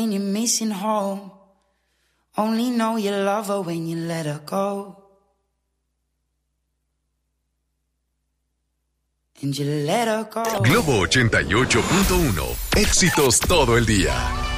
When you're missing home, only know you love her when you let her go. And you let her go. Globo 88.1. Éxitos todo el día.